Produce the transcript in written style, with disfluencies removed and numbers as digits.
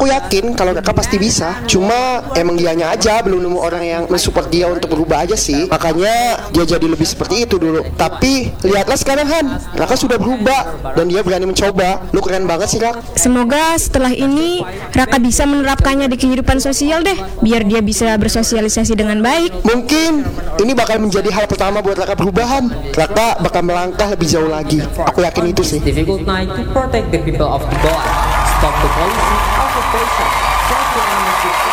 aku yakin kalau Raka pasti bisa. Cuma emang dianya aja belum nemu orang yang mensupport dia untuk berubah aja sih. Makanya dia jadi lebih seperti itu dulu. Tapi lihatlah sekarang Han, Raka sudah berubah dan dia berani mencoba. Lu keren banget sih Rak. Semoga setelah ini Raka bisa menerapkannya di kehidupan sosial deh, biar dia bisa bersosialisasi dengan baik. Mungkin ini bakal menjadi hal pertama buat Raka perubahan. Raka bakal melangkah lebih jauh lagi. Aku yakin itu sih. Difficult night to protect the people of the Goa. Stop the policy of oppression.